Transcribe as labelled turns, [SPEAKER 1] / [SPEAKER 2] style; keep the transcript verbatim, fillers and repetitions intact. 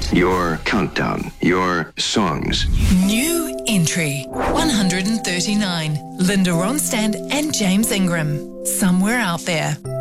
[SPEAKER 1] Your countdown, your songs.
[SPEAKER 2] New entry, one hundred thirty-nine. Linda Ronstadt and James Ingram. Somewhere Out There.